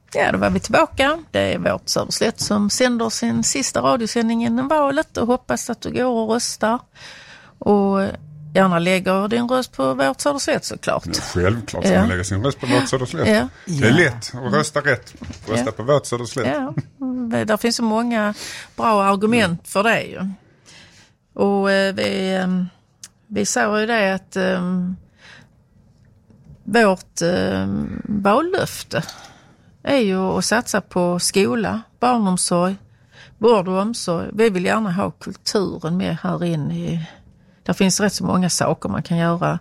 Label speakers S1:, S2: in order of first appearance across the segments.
S1: Ja, då var vi tillbaka. Det är vårt Söderslätt som sänder sin sista radiosändning innan valet och hoppas att du går och röstar. Och gärna lägger din röst på vårt Söderslätt såklart.
S2: Ja, självklart ska man lägga sin röst på vårt Söderslätt. Ja. Det är lätt att rösta rätt. Rösta på vårt Söderslätt.
S1: Ja, där finns så många bra argument för det ju. Och vi sa ju det att vårt vallöfte är ju att satsa på skola, barnomsorg, vård och omsorg. Vi vill gärna ha kulturen med här inne. Det finns rätt så många saker man kan göra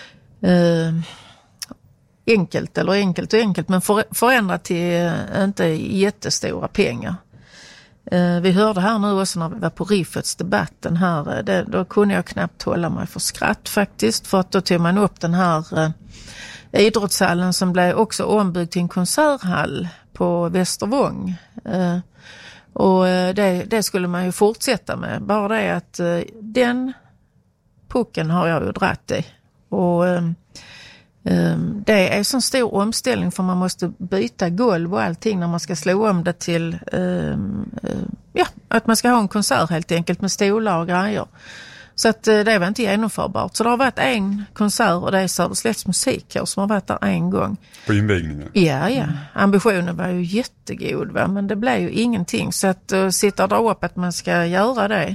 S1: enkelt men förändra till inte jättestora pengar. Vi hörde här nu också när vi var på Riffets debatten här, då kunde jag knappt hålla mig för skratt faktiskt, för att då tog man upp den här idrottshallen som blev också ombyggd till en konserthall på Västervång. Och det skulle man ju fortsätta med, bara det att den pucken har jag ju dratt i. Och det är så stor omställning för man måste byta golv och allting när man ska slå om det till att man ska ha en konsert helt enkelt med stolar och grejer. Så att det var inte genomförbart. Så det har varit en konsert och det är Söderslätts musikkår som har varit där en gång.
S2: På invigningen?
S1: Ja. Ambitionen var ju jättegod, va? Men det blev ju ingenting. Så att sitta och dra upp att man ska göra det,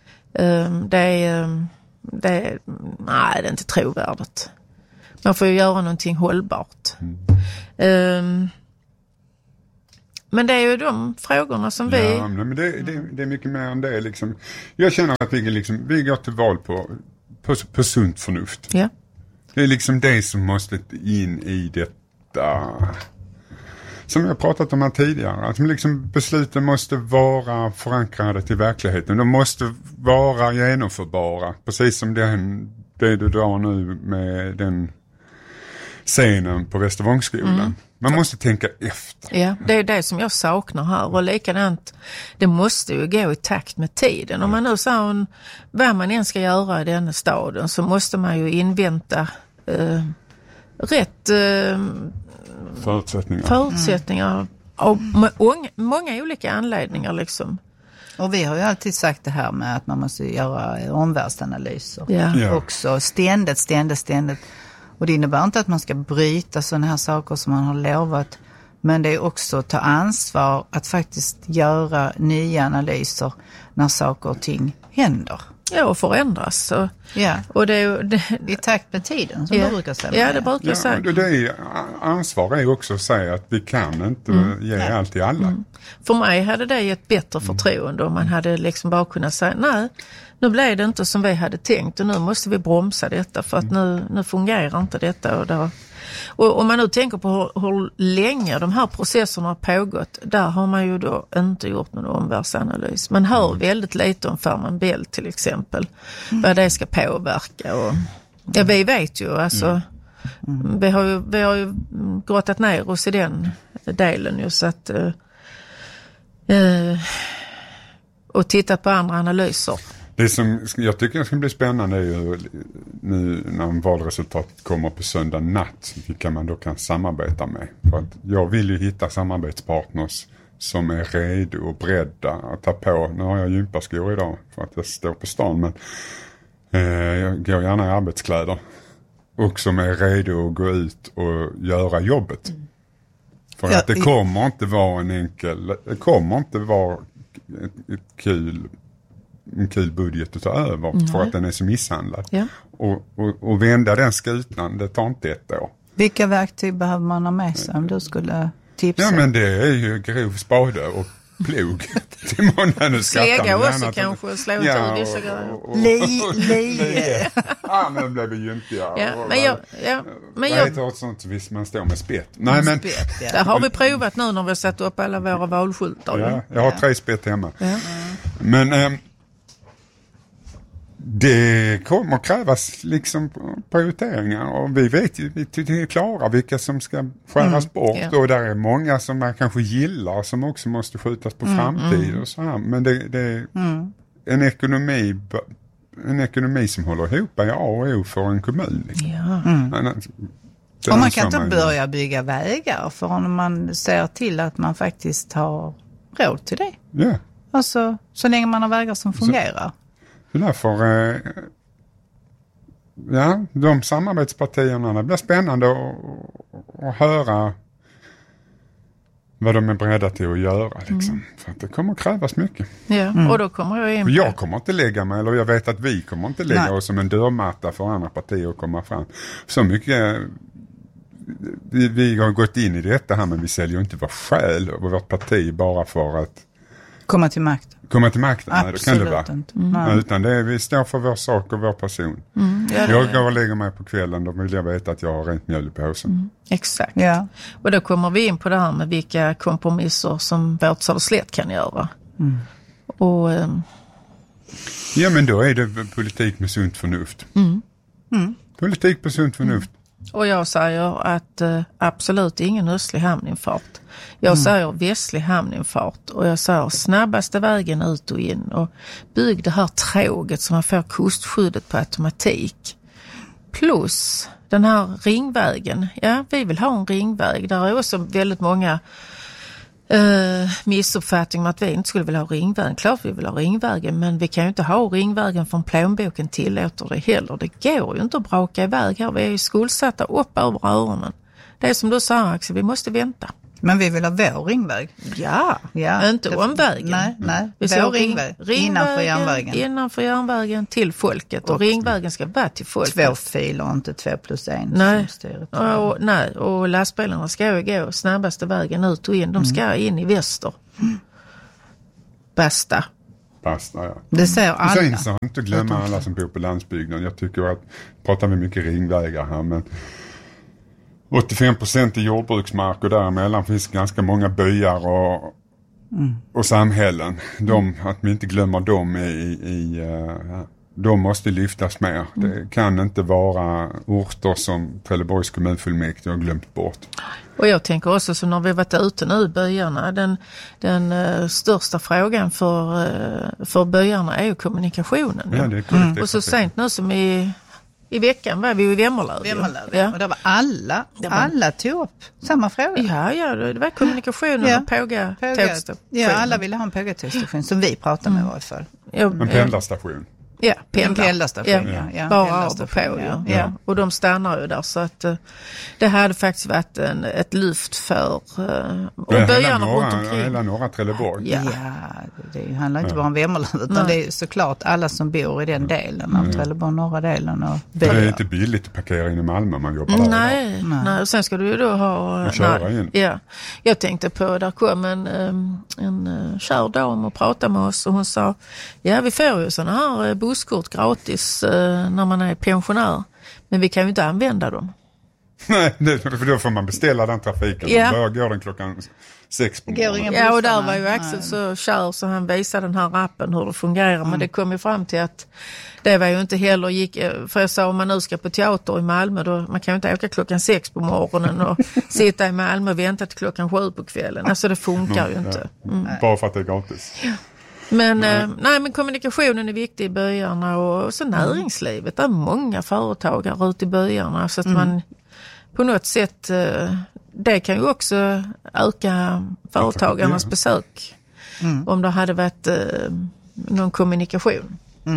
S1: nej, det är inte trovärdigt. Man får ju göra någonting hållbart. Men det är ju de frågorna som vi...
S2: Ja, men det är mycket mer än det. Liksom. Jag känner att vi går till val på sunt förnuft.
S1: Ja.
S2: Det är liksom det som måste in i detta. Som jag pratat om här tidigare. Att liksom besluten måste vara förankrade till verkligheten. De måste vara genomförbara. Precis som det du drar nu med den scenen på Västervångsskolan. Man måste tänka efter.
S1: Ja, det är det som jag saknar här. Och likadant, det måste ju gå i takt med tiden. Om man nu säger vad man än ska göra i denna staden så måste man ju invänta rätt förutsättningar av många olika anledningar liksom.
S3: Och vi har ju alltid sagt det här med att man måste göra omvärldsanalyser.
S1: Ja.
S3: Också ständigt. Och det innebär inte att man ska bryta sådana här saker som man har lovat. Men det är också att ta ansvar att faktiskt göra nya analyser när saker och ting händer.
S1: Ja, och förändras. Och det är ju...
S3: I takt med tiden, som du brukar säga.
S1: Ja, det brukar jag säga.
S2: Ansvar är också att säga att vi kan inte ge allt till alla.
S1: För mig hade det gett bättre förtroende om man hade liksom bara kunnat säga nej, nu blev det inte som vi hade tänkt och nu måste vi bromsa detta för att nu fungerar inte detta. Och om man nu tänker på hur länge de här processerna har pågått, där har man ju då inte gjort någon omvärldsanalys. Man hör väldigt lite om Fehmarn Bält till exempel, vad det ska påverka. Och, vi vet ju, alltså, vi har ju grottat ner oss i den delen ju, så att, och tittat på andra analyser.
S2: Det som jag tycker ska bli spännande är ju nu när valresultatet kommer på söndag natt, vilka man då kan samarbeta med. För att jag vill ju hitta samarbetspartners som är redo och beredda att ta på. Nu har jag gympaskor idag för att jag står på stan, men jag går gärna i arbetskläder. Och som är redo att gå ut och göra jobbet. För att det kommer inte vara det kommer inte vara en kul budget att ta över för att den är så misshandlad. Ja. Och vända den skutan, det tar inte ett år.
S3: Vilka verktyg behöver man ha med sig om du skulle tipsa?
S2: Ja, men det är ju grov spade och plog till månaden.
S1: Slägga också kanske, slå ut vissa grejer.
S3: Lie.
S2: Ja, men det blev ju jympiga.
S1: Men
S2: jag heter ett sånt vis man står med spett. Nej, men
S1: det har vi provat nu när vi har satt upp alla våra valskyltar.
S2: Ja, jag har 3 spett hemma. Ja. Men det kommer krävas liksom prioriteringar och vi vet ju, vi är klara vilka som ska skäras bort och där är många som man kanske gillar som också måste skjutas på framtid och så här. Men det är en ekonomi som håller ihop är A och O för en kommun. Liksom.
S3: Och man kan inte börja bygga vägar förrän man ser till att man faktiskt har råd till det.
S2: Ja.
S3: Alltså, så länge man har vägar som fungerar.
S2: Så därför, de samarbetspartierna, det blir spännande att höra vad de är beredda till att göra. Liksom. För att det kommer krävas mycket.
S1: Ja, och då kommer jag in på...
S2: Jag kommer inte lägga mig, eller jag vet att vi kommer inte lägga oss som en dörrmatta för andra partier att komma fram. Så mycket... Vi har gått in i detta här, men vi säljer inte vår själ och vårt parti bara för att
S3: komma till makten.
S2: Nej, det kan det vara. Inte. Utan det är, vi står för vår sak och vår person. Jag går och lägger mig på kvällen, då vill jag veta att jag har rent mjöl i påsen.
S1: Exakt.
S3: Ja.
S1: Och då kommer vi in på det här med vilka kompromisser som vårt Söderslätt kan göra. Och,
S2: ja, men då är det politik med sunt förnuft. Politik på sunt förnuft.
S1: Och jag säger att absolut ingen östlig hamninfart. Jag säger västlig hamninfart och jag säger snabbaste vägen ut och in och bygg det här tråget som man får kustskyddet på automatik. Plus den här ringvägen. Ja, vi vill ha en ringväg. Där är också väldigt många missuppfattning om att vi inte skulle vilja ha ringvägen. Klart vi vill ha ringvägen, men vi kan ju inte ha ringvägen från plånboken tillåter det heller. Det går ju inte att braka iväg här. Vi är ju skuldsatta upp över öronen. Det är som du sa, Axel, vi måste vänta.
S3: Men vi vill ha vår ringväg.
S1: Ja, inte omvägen.
S3: Nej.
S1: Vi
S3: vår ringväg. Innanför järnvägen.
S1: Innanför järnvägen till folket. Och ringvägen ska vara till folket.
S3: 2 filer, inte 2+1.
S1: Nej, och lastbilarna ska ju gå snabbaste vägen ut och in. De ska in i väster. Basta,
S2: ja.
S3: Det säger alla.
S2: Sen så inte glömma alla som bor på landsbygden. Jag tycker att, pratar vi mycket ringvägar här, men 85% i jordbruksmark och däremellan finns ganska många byar och samhällen. Att vi inte glömmer dem de måste lyftas mer. Det kan inte vara orter som Trelleborgs kommunfullmäktige har glömt bort. Och
S1: jag tänker också, så när vi varit ute nu i byarna, den största frågan för byarna är ju kommunikationen.
S2: Ja, det är korrekt.
S1: Och så sent nu som i veckan var vi i Vemmerlöv.
S3: Ja. Och det var alla tog upp samma fråga.
S1: Ja, det var kommunikationen och Pågatågstation.
S3: Ja, alla ville ha en Pågatågstation som vi pratade med i varje fall.
S2: En pendlarstation.
S1: Ja,
S3: pendlarstation.
S1: Ja. Bara av och på. Ja. Och de stannar ju där, så att det hade faktiskt varit ett lyft för byarna runt omkring.
S2: Hela norra Trelleborg.
S3: Ja, det handlar inte bara om Vemmerlöv, utan det är såklart alla som bor i den delen av Trelleborg, norra delen. Och
S2: det är inte billigt att parkera in i Malmö, man jobbar där.
S1: Nej. Och sen ska du ju då ha...
S2: köra in.
S1: Ja. Jag tänkte på, där kom en kär dam och pratade med oss och hon sa, vi får ju såna här busskort gratis när man är pensionär, men vi kan ju inte använda dem.
S2: Nej, för då får man beställa den trafiken. Då går den klockan 6 på morgonen.
S1: Ja, och där var ju Axel så kär så han visade den här appen hur det fungerar, men det kom ju fram till att det var ju inte heller för jag sa, om man nu ska på teater i Malmö, då man kan ju inte åka klockan 6 på morgonen och sitta i Malmö och vänta till klockan 7 på kvällen. Alltså det funkar ju inte.
S2: Bara för att det är gratis.
S1: Ja. Men, men kommunikationen är viktig i byarna och så näringslivet. Det är många företagare ute i byarna, så att man på något sätt, det kan ju också öka företagarnas besök om det hade varit någon kommunikation.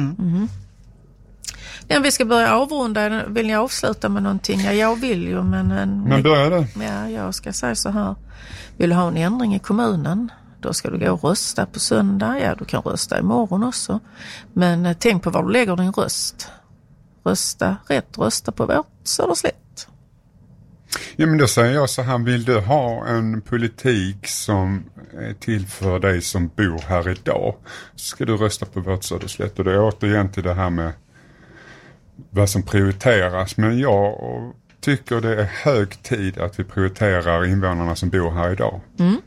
S1: Ja, vi ska börja avrunda. Vill ni avsluta med någonting? Ja, jag vill ju, men
S2: börjar det?
S1: Ja, jag ska säga så här. Vill du ha en ändring i kommunen? Då ska du gå och rösta på söndag. Ja, du kan rösta imorgon också. Men tänk på var du lägger din röst. Rösta rätt, rösta på vårt Söderslätt.
S2: Ja, men då säger jag så här, vill du ha en politik som är till för dig som bor här idag, så ska du rösta på vårt Söderslätt. Och det är återigen till det här med vad som prioriteras. Men jag tycker det är hög tid att vi prioriterar invånarna som bor här idag.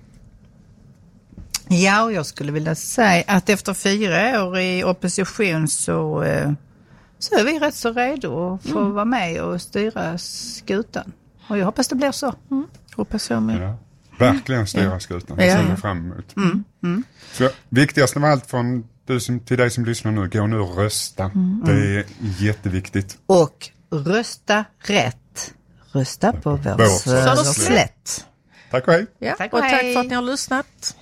S3: Ja, och jag skulle vilja säga att efter 4 år i opposition så är vi rätt så redo att få vara med och styra skutan. Och jag hoppas det blir så.
S1: Hoppas jag med.
S2: Ja, verkligen styra skutan. Det ser jag fram emot. Så viktigast av allt till dig som lyssnar nu, gå nu och rösta. Det är jätteviktigt.
S3: Och rösta rätt. rösta på vår
S2: Söderslätt.
S3: Söderslätt.
S2: Tack och hej.
S1: Ja,
S3: Tack
S1: och
S3: och
S1: tack
S3: hej.
S1: för att ni har lyssnat.